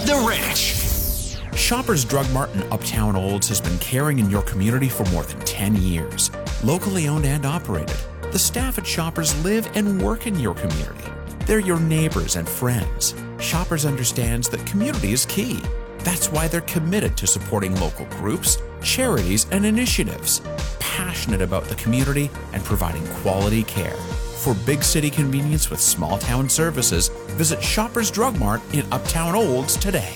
The Ranch. Shoppers Drug Mart in Uptown Olds has been caring in your community for more than 10 years. Locally owned and operated, the staff at Shoppers live and work in your community. They're your neighbors and friends. Shoppers understands that community is key. That's why they're committed to supporting local groups, charities, and initiatives. Passionate about the community and providing quality care. For big city convenience with small town services, visit Shoppers Drug Mart in Uptown Olds today.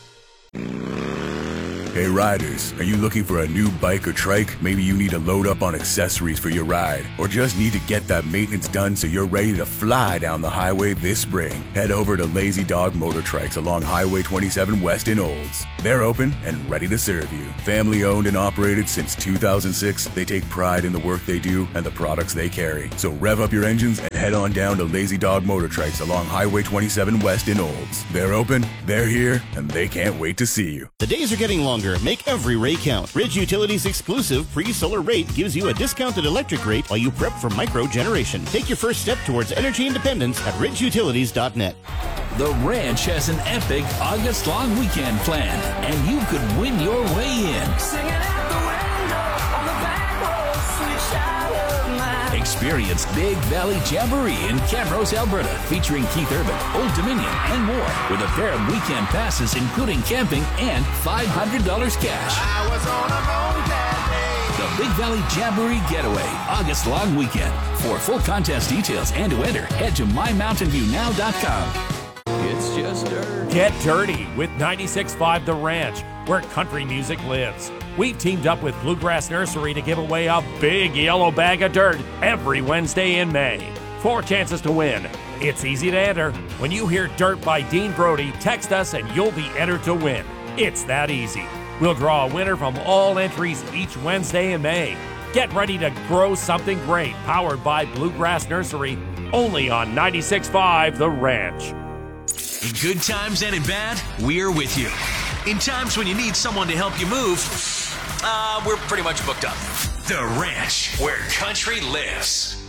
Hey riders, are you looking for a new bike or trike? Maybe you need to load up on accessories for your ride, or just need to get that maintenance done so you're ready to fly down the highway this spring. Head over to Lazy Dog Motor Trikes along Highway 27 West in Olds. They're open and ready to serve you. Family owned and operated since 2006, they take pride in the work they do and the products they carry. So rev up your engines and head on down to Lazy Dog Motor Trikes along Highway 27 West in Olds. They're open, they're here, and they can't wait to see you. The days are getting longer. Make every rate count. Ridge Utilities' exclusive pre-solar rate gives you a discounted electric rate while you prep for micro generation. Take your first step towards energy independence at ridgeutilities.net. The Ranch has an epic August-long weekend planned, and you could win your way in. Singing out the window on the back road, sweet child of mine. Experience Big Valley Jamboree in Camrose, Alberta, featuring Keith Urban, Old Dominion, and more, with a pair of weekend passes including camping and $500 cash. I was on a road that day. The Big Valley Jamboree Getaway, August-long weekend. For full contest details and to enter, head to mymountainviewnow.com. It's just dirt. Get dirty with 96.5 The Ranch, where country music lives. We've teamed up with Bluegrass Nursery to give away a big yellow bag of dirt every Wednesday in May. 4 chances to win. It's easy to enter. When you hear Dirt by Dean Brody, text us and you'll be entered to win. It's that easy. We'll draw a winner from all entries each Wednesday in May. Get ready to grow something great, powered by Bluegrass Nursery, only on 96.5 The Ranch. In good times and in bad, we're with you. In times when you need someone to help you move, we're pretty much booked up. The Ranch, where country lives.